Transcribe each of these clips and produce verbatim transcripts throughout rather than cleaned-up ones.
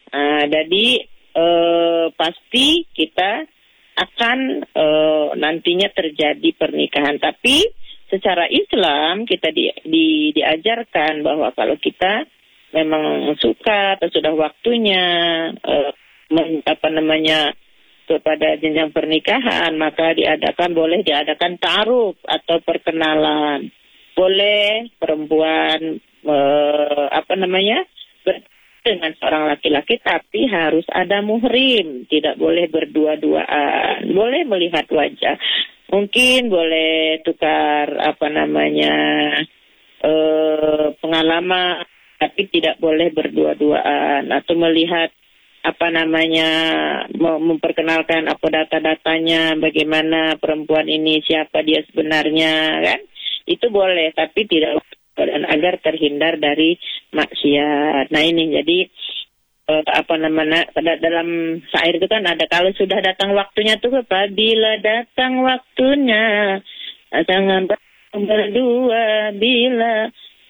Nah, jadi eh, pasti kita akan eh, nantinya terjadi pernikahan. Tapi secara Islam kita di, di, diajarkan bahwa kalau kita memang suka atau sudah waktunya eh, men, apa namanya kepada jenjang pernikahan, maka diadakan boleh diadakan ta'aruf atau perkenalan. Boleh perempuan eh, apa namanya ber dengan seorang laki-laki, tapi harus ada muhrim, tidak boleh berdua-duaan, boleh melihat wajah, mungkin boleh tukar apa namanya eh, pengalaman, tapi tidak boleh berdua-duaan, atau melihat apa namanya memperkenalkan apa data-datanya, bagaimana perempuan ini, siapa dia sebenarnya, kan? Itu boleh, tapi tidak, dan agar terhindar dari maksiat. Nah ini jadi eh, apa namanya dalam syair itu kan ada, kalau sudah datang waktunya tuh, apabila datang waktunya jangan berdua, bila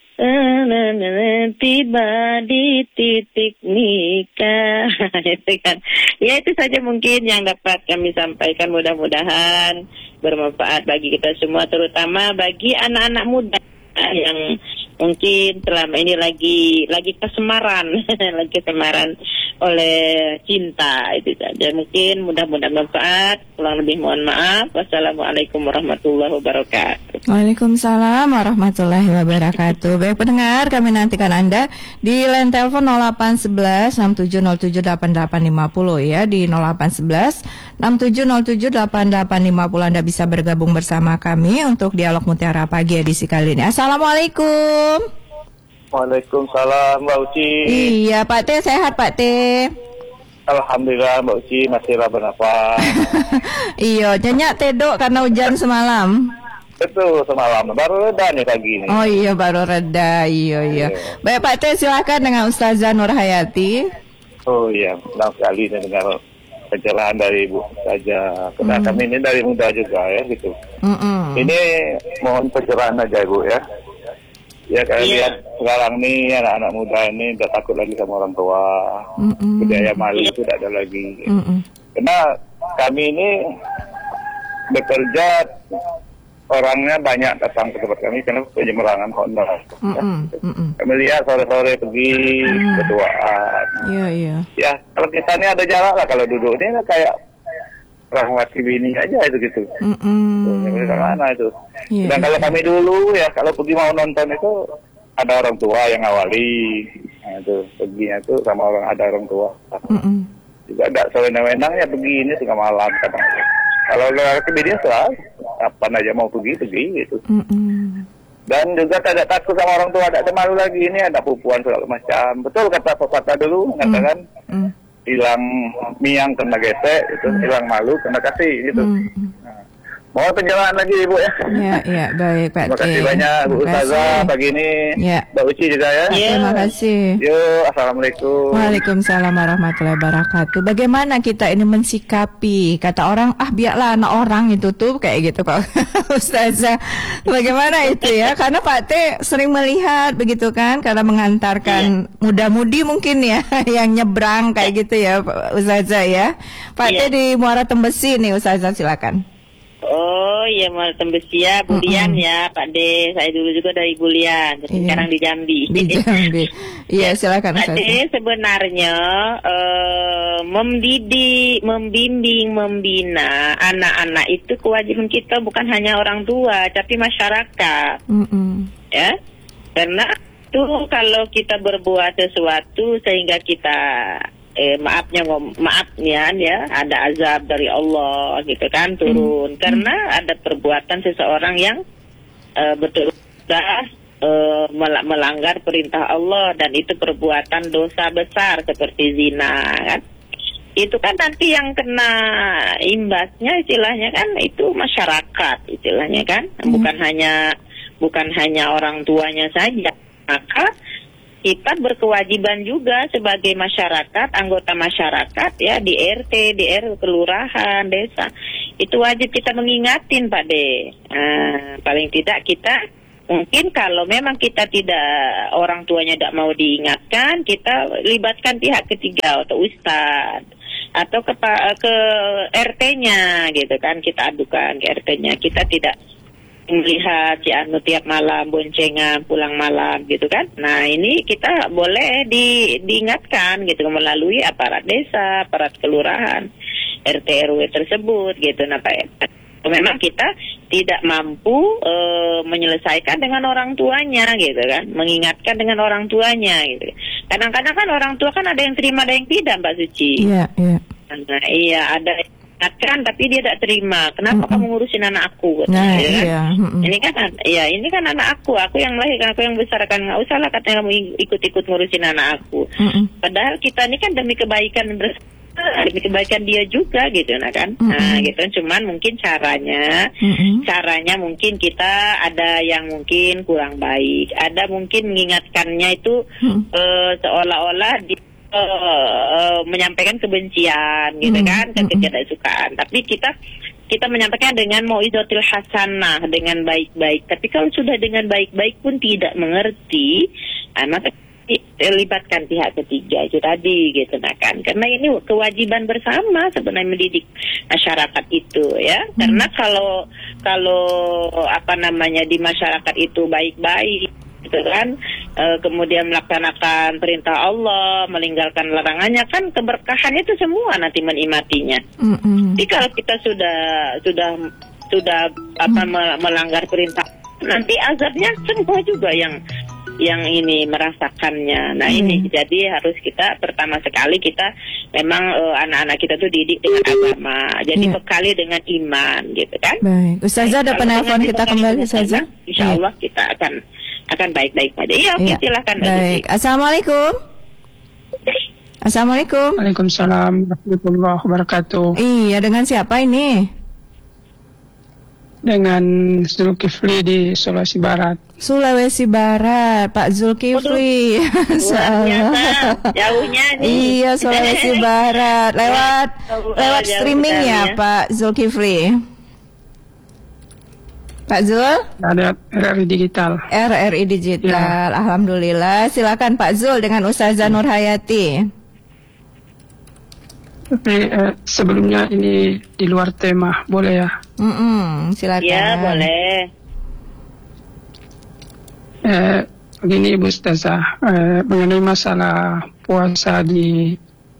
tiba di titik nikah. Itu kan, ya itu saja mungkin yang dapat kami sampaikan, mudah-mudahan bermanfaat bagi kita semua, terutama bagi anak-anak muda yang mungkin selama ini lagi lagi kesemaran, lagi kesemaran oleh cinta. Itu saja mungkin, mudah-mudahan manfaat. Kurang lebih mohon maaf. Wassalamualaikum warahmatullahi wabarakatuh. Waalaikumsalam warahmatullahi wabarakatuh. Baik pendengar, kami nantikan Anda di line telepon nol delapan satu satu enam tujuh nol tujuh delapan delapan lima nol ya, di nol delapan satu satu enam tujuh nol tujuh delapan delapan lima nol. Anda bisa bergabung bersama kami untuk dialog Mutiara Pagi edisi kali ini. Assalamualaikum. Waalaikumsalam Mbak Uci. Iya Pak T, sehat Pak T? Alhamdulillah Mbak Uci, masih bernafas. Iya, nyenyak tedok karena hujan semalam. Betul, semalam baru reda nih pagi ini. Oh iya, baru reda. Iya iya. Baik Pak T, silakan dengan Ustazah Nur Hayati. Oh iya, senang sekali dengar pencerahan dari Ibu saja. Karena mm. kami ini dari muda juga ya gitu. Mm-mm. Ini mohon pencerahan aja Ibu ya. Ya kayak yeah. lihat sekarang nih anak-anak muda ini udah takut lagi sama orang tua. Mm-mm. Budaya malu itu tidak ada lagi. Mm-mm. Karena kami ini bekerja, orangnya banyak datang ke tempat kami karena penyeberangan Honda. Mm-mm. Mm-mm. Kami lihat sore-sore pergi mm. berduaan. Iya yeah, iya. Yeah. Ya kalau kita ini ada jarak lah, kalau duduk ini kayak orang laki bini aja itu gitu. Mm-mm. Itu mana itu. Yeah, Dan yeah. kalau kami dulu ya kalau pergi mau nonton itu ada orang tua yang ngawali. Nah itu perginya itu sama orang, ada orang tua. Mm-mm. Juga ada sewenang-wenang ya pergi ini tengah malam kadang. Kalau laki bini soal kapan aja mau pergi pergi gitu. Mm-mm. Dan juga tidak takut sama orang tua, tidak ada malu lagi, ini ada pupuan segala macam. Betul kata pepatah dulu mengatakan mm. hilang miang kena gesek, itu hilang mm. malu kena kasih gitu. Mm. Nah, mohon penjelasan lagi Ibu ya. Ya, ya baik Pak. Terima kasih e. banyak Bu Ustazah pagi ini. Ya. Mbak Uci juga ya. Ya. Terima kasih. Yuk, assalamualaikum. Waalaikumsalam warahmatullahi wabarakatuh. Bagaimana kita ini mensikapi? Kata orang, ah biarlah anak orang itu tuh kayak gitu Pak Ustazah. Bagaimana itu ya? Karena Pak T sering melihat begitu kan, karena mengantarkan ya. muda-mudi mungkin ya yang nyebrang kayak gitu ya Pak Ustazah ya. Pak ya. T di Muara Tembesi nih Ustazah, silakan. Oh iya, Muara Tembesi ya, Bulian mm-hmm. ya Pak D. Saya dulu juga dari Bulian, tapi iya. sekarang di Jambi. Di Jambi. Iya silakan. Pak D sebenarnya uh, mendidik, membimbing, membina anak-anak itu kewajiban kita, bukan hanya orang tua, tapi masyarakat. Mm-hmm. Ya, karena itu kalau kita berbuat sesuatu sehingga kita Eh, maafnya ngom maafnya ya ada azab dari Allah gitu kan turun hmm. karena ada perbuatan seseorang yang uh, betul sudah uh, mel- melanggar perintah Allah, dan itu perbuatan dosa besar seperti zina kan. Itu kan nanti yang kena imbasnya istilahnya kan itu masyarakat istilahnya kan, hmm. bukan hanya bukan hanya orang tuanya saja. Maka kita berkewajiban juga sebagai masyarakat, anggota masyarakat ya, di R T, di R W, kelurahan, desa. Itu wajib kita mengingatin Pak D. Nah, paling tidak kita Mungkin kalau memang kita tidak, orang tuanya tidak mau diingatkan, kita libatkan pihak ketiga atau ustaz atau ke ke R T-nya gitu kan, kita adukan ke R T-nya. Kita tidak melihat si anu tiap malam boncengan pulang malam gitu kan. Nah, ini kita boleh di, diingatkan gitu melalui aparat desa, aparat kelurahan, R T R W tersebut gitu. Nah, Pak, memang kita tidak mampu e, menyelesaikan dengan orang tuanya gitu kan, mengingatkan dengan orang tuanya gitu. Kadang-kadang kan orang tua kan ada yang terima, ada yang tidak, Mbak Suci. Iya, iya. Nah, iya, ada yang ingatkan tapi dia tidak terima. Kenapa mm-mm. kamu ngurusin anak aku? Nah, gitu, kan? iya. Ini kan, ya ini kan anak aku, aku yang lahirkan, aku yang besarkan. Nggak usah lah katanya kamu ikut-ikut ngurusin anak aku. Mm-mm. Padahal kita ini kan demi kebaikan bersama, demi kebaikan dia juga gitu, nah kan. Mm-hmm. Nah gitu, cuman mungkin caranya mm-hmm. caranya mungkin kita ada yang mungkin kurang baik, ada mungkin mengingatkannya itu mm-hmm. uh, seolah-olah di, uh, uh, menyampaikan kebencian gitu mm-hmm. kan, ketidaksukaan. Tapi kita kita menyampaikan dengan mau'izatul hasanah, dengan baik-baik. Tapi kalau sudah dengan baik-baik pun tidak mengerti, nah, maka libatkan pihak ketiga itu tadi gitu, nah kan, karena ini kewajiban bersama sebenarnya mendidik masyarakat itu ya. Hmm. Karena kalau kalau apa namanya di masyarakat itu baik-baik gitu kan, e, kemudian melaksanakan perintah Allah, meninggalkan larangannya, kan keberkahan itu semua nanti menikmatinya. Hmm. Jadi kalau kita sudah sudah sudah apa hmm. melanggar perintah, nanti azabnya semua juga yang yang ini merasakannya. Nah hmm. ini jadi harus kita pertama sekali kita memang uh, anak-anak kita tuh didik dengan agama, jadi yeah. bekali dengan iman gitu kan. Baik, Ustazah ada penelpon kita kembali Ustazah. Insya Allah yeah. kita akan akan baik-baik saja. Iya, oke, okay, yeah. silakan. Baik, assalamualaikum. Assalamualaikum. Waalaikumsalam warahmatullahi wabarakatuh. Iya, dengan siapa ini? Dengan Zulkifli di Sulawesi Barat. Sulawesi Barat, Pak Zulkifli. Jauhnya nih. Iya, Sulawesi Barat. Lewat lewat streaming ya, Pak Zulkifli. Pak Zul? Ada R R I Digital. R R I Digital. Ya. Alhamdulillah. Silakan Pak Zul dengan Ustazah Nurhayati. Tapi eh, sebelumnya ini di luar tema, boleh ya? Mm-mm, silakan. Ya, boleh. Eh, begini Ibu Ustazah, eh, mengenai masalah puasa di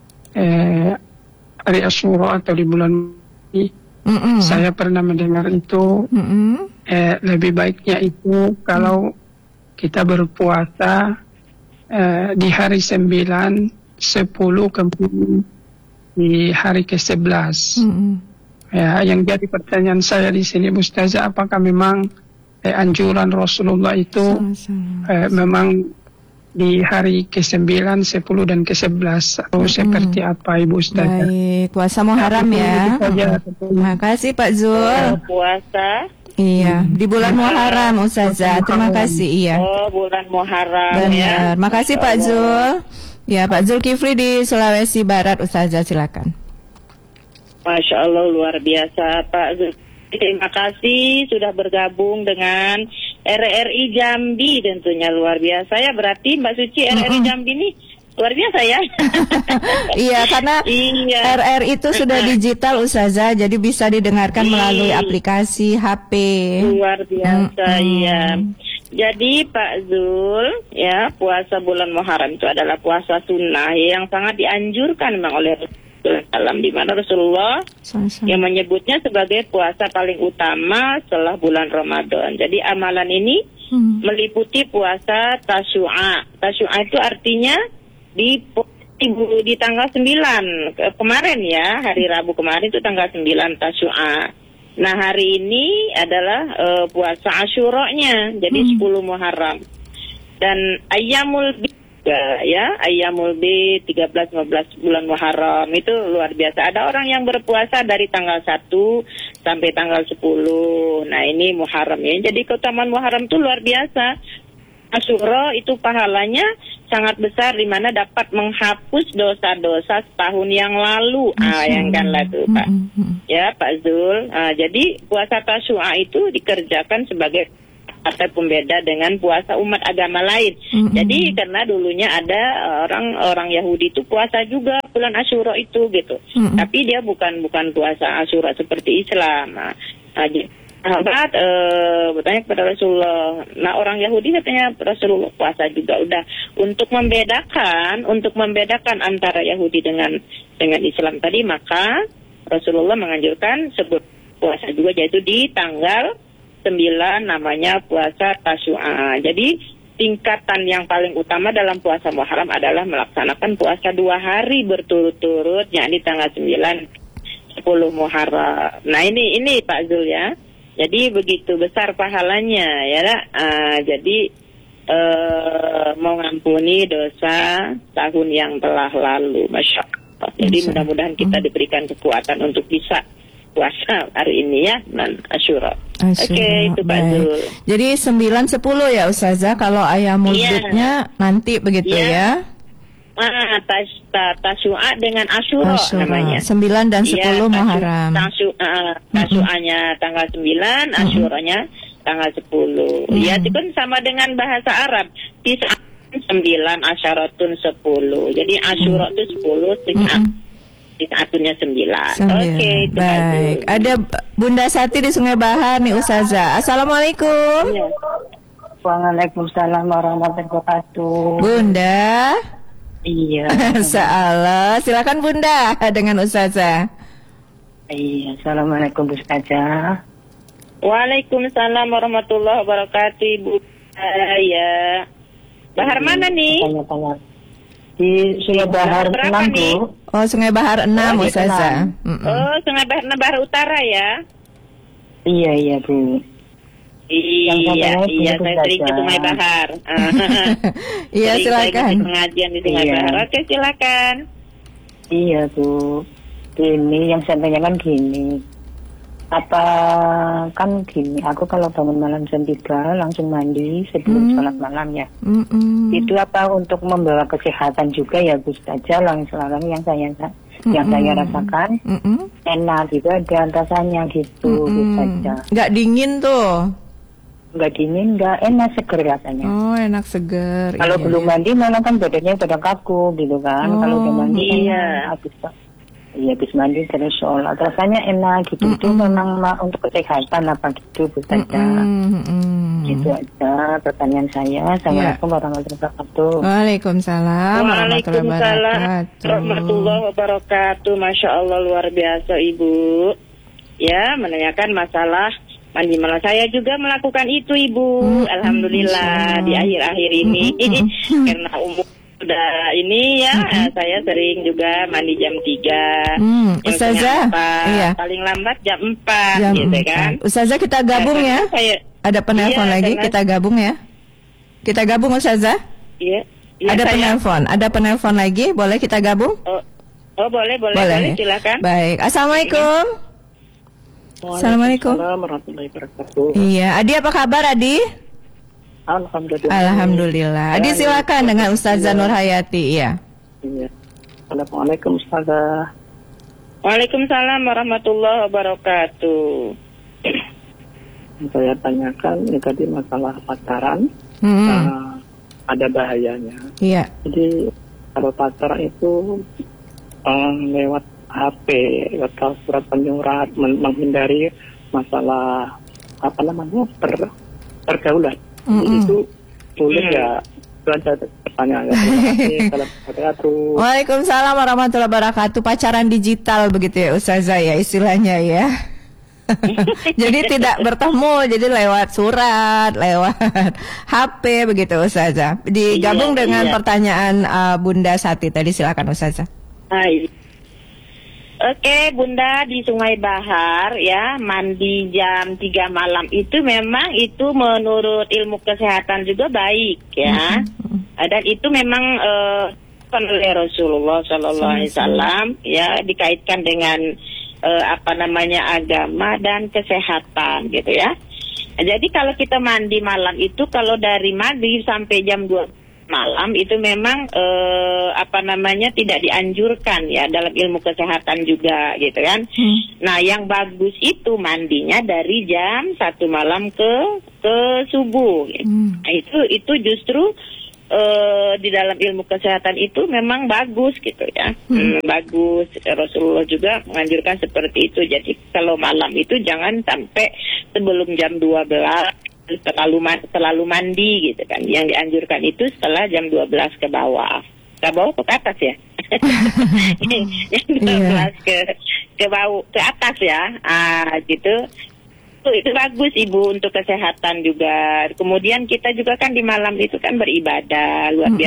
eh, hari Asyura atau di bulan ini, mm-mm. saya pernah mendengar itu eh, lebih baiknya itu kalau kita berpuasa eh, di hari sembilan, sepuluh, kemudian di hari ke sebelas. Mm-hmm. Ya, yang jadi pertanyaan saya di sini Bu Ustazah, apakah memang eh, anjuran Rasulullah itu eh, memang di hari ke sembilan, sepuluh dan ke sebelas atau mm-hmm. seperti apa Ibu Ustazah? Baik, puasa Muharram ya. Terima kasih Pak Zul. Oh, puasa Iya, di bulan Muharram Ustazah. Terima kasih, iya. Oh, bulan Muharram. Benar. Ya. Makasih Pak Zul. Ya, Pak Zulkifli di Sulawesi Barat, Ustazah silakan. Masya Allah, luar biasa Pak Zulkifli. Terima kasih sudah bergabung dengan R R I Jambi, tentunya luar biasa ya. Berarti Mbak Suci R R I Jambi ini luar biasa ya. Iya, karena iya. R R I itu sudah digital Ustazah, jadi bisa didengarkan iya. melalui aplikasi H P. Luar biasa ya. Jadi Pak Zul, ya, puasa bulan Muharram itu adalah puasa sunnah yang sangat dianjurkan memang oleh Rasulullah, di mana Rasulullah Sama-sama. yang menyebutnya sebagai puasa paling utama setelah bulan Ramadan. Jadi amalan ini hmm. meliputi puasa Tasyu'a. Tasyu'a itu artinya di di tanggal sembilan kemarin ya, hari Rabu kemarin itu tanggal sembilan Tasyu'a. Nah, hari ini adalah uh, puasa Asyuranya, jadi hmm. sepuluh Muharram. Dan Ayyamul Bid ya, Ayyamul Bid tiga belas lima belas bulan Muharram itu luar biasa. Ada orang yang berpuasa dari tanggal satu sampai tanggal sepuluh. Nah, ini Muharram ya. Jadi keutamaan Muharram itu luar biasa. Asyura itu pahalanya sangat besar, di mana dapat menghapus dosa-dosa setahun yang lalu. Ah, yang kan lah tuh Pak. Ya Pak Zul. Ah, jadi puasa Tasyu'a itu dikerjakan sebagai atau pembeda dengan puasa umat agama lain. Mm-hmm. Jadi karena dulunya ada orang-orang Yahudi itu puasa juga bulan Asyura itu gitu. Mm-hmm. Tapi dia bukan bukan puasa Asyura seperti Islam. Nah, sahabat eh, bertanya kepada Rasulullah. Nah, orang Yahudi katanya Rasulullah puasa juga. Udah untuk membedakan, untuk membedakan antara Yahudi dengan dengan Islam tadi, maka Rasulullah menganjurkan sebut puasa juga, yaitu di tanggal sembilan namanya puasa Tasyu'a. Jadi tingkatan yang paling utama dalam puasa Muharram adalah melaksanakan puasa dua hari berturut-turut, yakni tanggal sembilan, sepuluh Muharram. Nah ini ini Pak Zul ya. Jadi begitu besar pahalanya ya. Uh, jadi uh, mengampuni dosa tahun yang telah lalu, Masya Allah. Jadi mudah-mudahan kita diberikan kekuatan untuk bisa puasa hari ini ya, dan Asyura. Oke, okay, itu Pak Zul. Jadi sembilan sepuluh ya Ustazah, kalau ayam mulutnya yeah. nanti begitu yeah. ya. Ah, tas, ta, Tasyu'a dengan Asyura, Asyura namanya. sembilan dan sepuluh ya, Muharram. Tasyu, uh, Tasyu'anya tanggal sembilan, Asyuranya tanggal sepuluh. Mm-hmm. Ya, itu kan sama dengan bahasa Arab. Tis'atun sembilan, Asyaratun sepuluh. Jadi Asyura itu sepuluh, tis'at. Akunnya sembilan. Oke, okay, baik. Ada Bunda Sati di Sungai Bahar nih Ustazah. Assalamualaikum. Ya. Waalaikumsalam warahmatullahi wabarakatuh. Bunda. Iya. Salah. Silakan Bunda dengan Ustazah. Iya. Assalamualaikum Ustazah. Waalaikumsalam warahmatullahi wabarakatuh. Ibu. Ya. Bahar mana nih? Tanya-tanya. Di Sungai Bahar enam Bu. Oh, Sungai Bahar enam, oh, Ustazah. Oh, Sungai Bahar enam, Bahar Utara ya? Iya, iya, Bu. Iya, iya, saya sering ke Sungai Bahar. Iya, silakan. Pengajian di Sungai iya. Bahar. Oke, silakan. Iya, Bu. Gini, yang saya tanyakan gini. Apa kan gini, aku kalau bangun malam jam tiga langsung mandi sebelum mm. sholat malam ya. Mm-mm. Itu apa untuk membawa kesehatan juga ya Gus Ustazah, langsung yang saya Mm-mm. yang saya rasakan Mm-mm. enak gitu, ada rasanya gitu Gus Ustazah. Nggak dingin tuh? Nggak dingin, nggak enak, seger rasanya. Oh, enak seger. Kalau iya. belum mandi malah kan badannya pada kaku gitu kan. Oh, kalau udah mandi iya. kan habis Iya, habis mandi terus sholat. Rasanya enak gitu. Mm-mm. Itu memang untuk kesehatan apa gitu, Bu Ustazah. Gitu aja pertanyaan saya. Assalamualaikum yeah. warahmatullahi wabarakatuh. Waalaikumsalam Waalaikumsalam warahmatullahi wabarakatuh. Masya Allah, luar biasa Ibu. Ya, menanyakan masalah mandi malam. Saya juga melakukan itu Ibu. Mm-hmm. Alhamdulillah di akhir-akhir ini. Mm-hmm. Karena umur udah ini ya, mm-hmm. saya sering juga mandi jam tiga. Mm, Ustazah, iya. paling lambat jam empat jam gitu kan. Ustazah kita gabung nah, ya. Saya, Ada penelpon iya, lagi, karena... kita gabung ya. Kita gabung Ustazah. Iya. iya ada saya... penelpon, ada penelpon lagi, boleh kita gabung? Oh, oh boleh, boleh, boleh, boleh, silakan. Baik, Assalamualaikum. Assalamualaikum. Warahmatullahi wabarakatuh. Iya, Adi apa kabar Adi? Alhamdulillah. Alhamdulillah. Adi silakan dengan Ustazah Nur Hayati. Iya. Iya. Assalamualaikum Ustazah. Waalaikumsalam warahmatullahi wabarakatuh. Saya tanyakan ini tadi masalah pacaran. Hmm. Uh, ada bahayanya. Iya. Jadi kalau pacaran itu um, lewat H P, lewat surat penyurat, men- menghindari masalah apa namanya per pergaulan. Mm-hmm. Itu boleh ya? Pertanyaan. Waalaikumsalam warahmatullahi wabarakatuh. Pacaran digital begitu ya Ustazah ya istilahnya ya. Jadi tidak bertemu, jadi lewat surat, lewat H P begitu Ustazah. Digabung iya, dengan iya. pertanyaan uh, Bunda Sati tadi, silakan Ustazah. Hai. Oke Bunda, di Sungai Bahar ya, mandi jam tiga malam itu memang itu menurut ilmu kesehatan juga baik ya. Mm-hmm. Dan itu memang uh, oleh Rasulullah Sallallahu Alaihi Wasallam ya, dikaitkan dengan uh, apa namanya agama dan kesehatan gitu ya. Jadi kalau kita mandi malam itu, kalau dari maghrib sampai jam dua malam itu memang eh, apa namanya tidak dianjurkan ya dalam ilmu kesehatan juga gitu kan. Hmm. Nah yang bagus itu mandinya dari jam satu malam ke ke subuh. Hmm. Nah, itu itu justru uh, di dalam ilmu kesehatan itu memang bagus gitu ya. Hmm. Hmm, bagus. Rasulullah juga menganjurkan seperti itu. Jadi kalau malam itu jangan sampai sebelum jam dua belas terlalu terlalu mandi gitu kan. Yang dianjurkan itu setelah jam dua belas ke bawah. Ke bawah ke atas ya. yang dua belas yeah. ke ke bawah ke atas ya. Ah gitu. Itu, itu bagus Ibu untuk kesehatan juga. Kemudian kita juga kan di malam itu kan beribadah luar biasa.